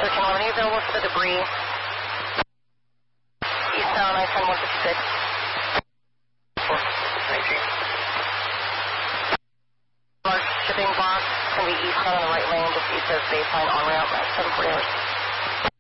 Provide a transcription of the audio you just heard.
1311, are you available for the debris? Eastbound I-10 156. 19. Large shipping box, going to be eastbound on the right lane, just east of baseline on route, 740 hours.